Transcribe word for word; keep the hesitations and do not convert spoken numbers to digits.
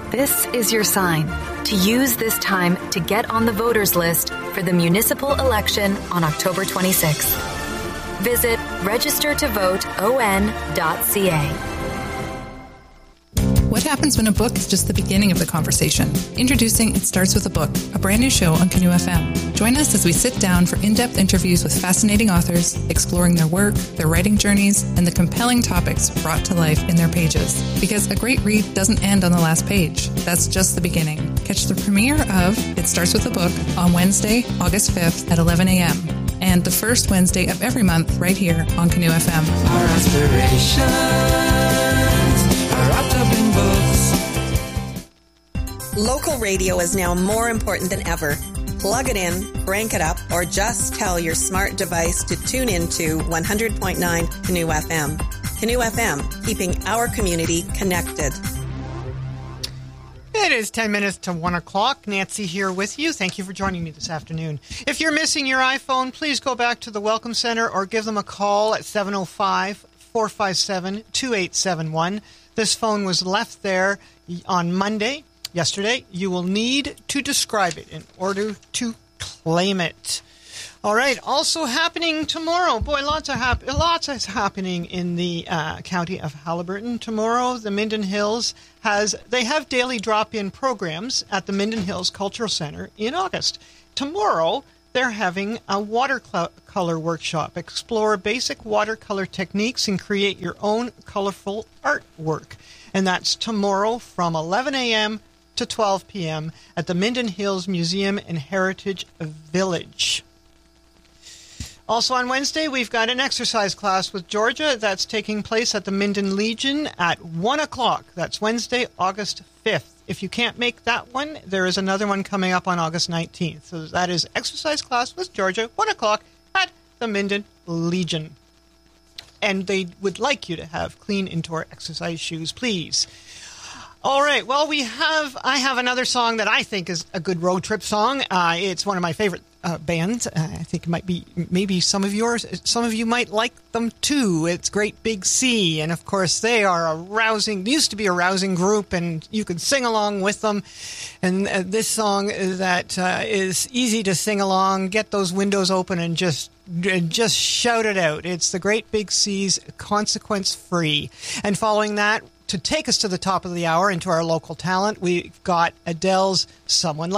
This is your sign to use this time to get on the voters list for the municipal election on October twenty-sixth. Visit register to vote o n dot c a. What happens when a book is just the beginning of the conversation? Introducing It Starts With a Book, a brand new show on Canoe F M. Join us as we sit down for in-depth interviews with fascinating authors, exploring their work, their writing journeys, and the compelling topics brought to life in their pages. Because a great read doesn't end on the last page. That's just the beginning. Catch the premiere of It Starts With a Book on Wednesday, August fifth at eleven a.m. and the first Wednesday of every month right here on Canoe F M. Our aspirations are wrapped up in books. Local radio is now more important than ever. Plug it in, crank it up, or just tell your smart device to tune into one hundred point nine Canoe F M. Canoe F M, keeping our community connected. It is ten minutes to one o'clock. Nancy here with you. Thank you for joining me this afternoon. If you're missing your iPhone, please go back to the Welcome Center or give them a call at seven oh five, four five seven, two eight seven one. This phone was left there on Monday, yesterday. You will need to describe it in order to claim it. All right. Also happening tomorrow. Boy, lots of hap- lots is happening in the uh, county of Haliburton tomorrow. The Minden Hills has they have daily drop-in programs at the Minden Hills Cultural Center in August. Tomorrow, they're having a watercolor workshop. Explore basic watercolor techniques and create your own colorful artwork. And that's tomorrow from eleven a.m. to twelve p.m. at the Minden Hills Museum and Heritage Village. Also on Wednesday, we've got an exercise class with Georgia that's taking place at the Minden Legion at one o'clock. That's Wednesday, August fifth. If you can't make that one, there is another one coming up on August nineteenth. So that is exercise class with Georgia, one o'clock at the Minden Legion. And they would like you to have clean indoor exercise shoes, please. All right. Well, we have. I have another song that I think is a good road trip song. Uh, it's one of my favorite uh, bands. Uh, I think it might be maybe some of yours. Some of you might like them too. It's Great Big Sea, and of course they are a rousing. Used to be a rousing group, and you can sing along with them. And uh, this song is that uh, is easy to sing along. Get those windows open and just. Just shout it out. It's the Great Big Seas, Consequence Free. And following that, to take us to the top of the hour into our local talent, we've got Adele's Someone Like